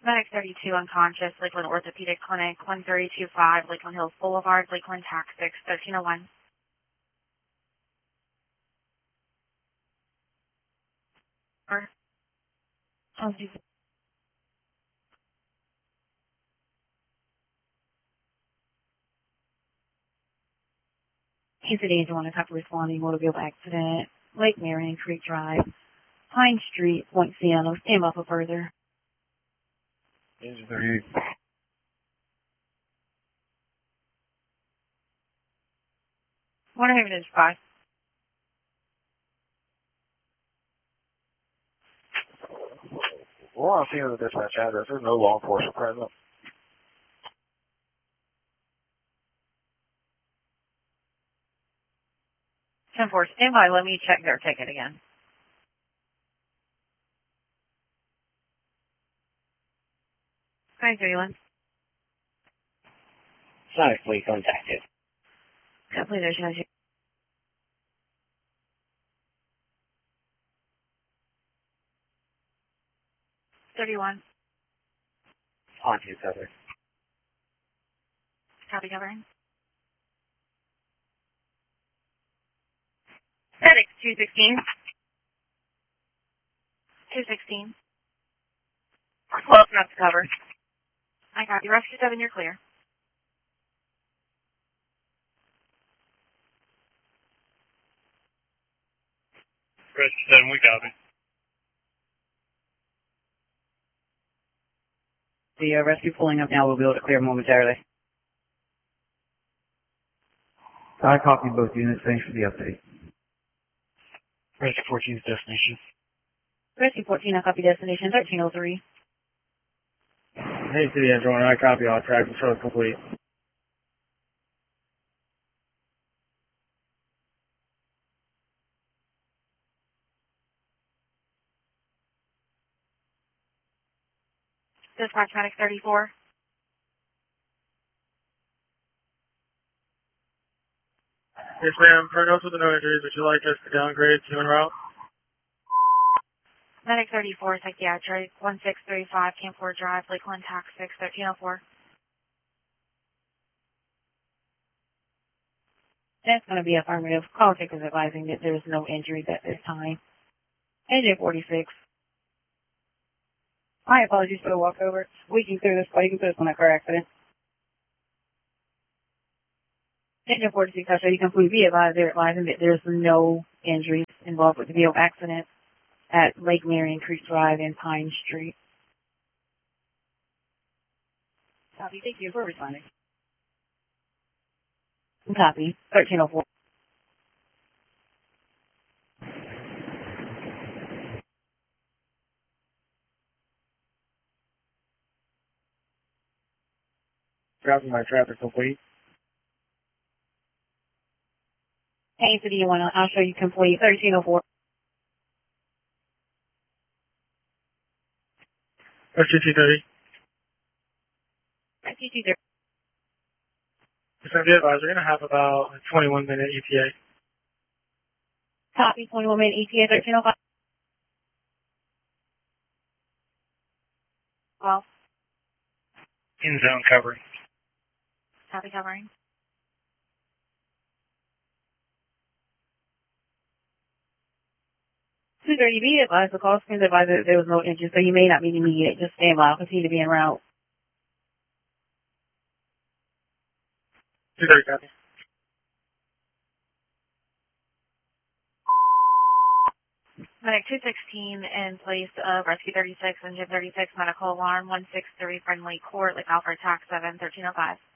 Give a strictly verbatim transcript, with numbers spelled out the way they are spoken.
Medic thirty-two unconscious, Lakeland Orthopedic Clinic, one thirty-two five, Lakeland Hills Boulevard, Lakeland Tax six, thirteen oh one. Or, oh, geez. He's at Angel on a couple responding motor vehicle accident, Lake Marion Creek Drive, Pine Street, Point Sienna. Stand up for further. Angel thirty-eight. One of them is five. We're on scene of the dispatch address. There's no law enforcement present. ten four, stand by. Let me check their ticket again. Hi, Jalen. Sonic Fleet contacted. Hopefully there's no... thirty-one. On to cover. Copy covering. Medic two sixteen. two sixteen. Close enough to cover. I copy. Rescue seven, you're clear. Rescue seven, we copy. The uh, rescue pulling up now. We'll be able to clear momentarily. I copy both units. Thanks for the update. Rescue fourteen's destination. Rescue fourteen, I copy destination thirteen oh three. Hey, City Angel, I copy all tracks and show is complete. Dispatch Medic thirty-four. Yes, ma'am. For notes with no injuries, would you like us to downgrade to en route? Medic thirty-four, psychiatric, one six three five, Camp Ford Drive, Lakeland Tax six, thirteen oh four. That's going to be affirmative. Call takers advising that there's no injuries at this time. Engine forty-six. My apologies for the walkover. We can clear this, we can clear this on that car accident. Engine forty-six, I show you complete. Be advised, they're advising that there's no injuries involved with the vehicle accident at Lake Marion Creek Drive and Pine Street. Copy. Thank you for responding. Copy. thirteen oh four. Dropping my traffic complete. Hey, City, you want to, I'll show you complete. thirteen oh four. Rescue two thirty. Rescue two thirty. Just going to be advised, we're going to have about a twenty-one minute E T A. Copy. twenty-one minute E T A, thirteen oh five. twelve. In zone covering. Copy covering. two thirty B advised the call screens advised that there was no injury, so you may not be immediate. Just stand by. I'll continue to be en route. two thirty copy. Medic two sixteen in place of Rescue thirty-six, Engine thirty-six, medical alarm, one six three, friendly court, Lake Alfred, Tax seven, thirteen oh five.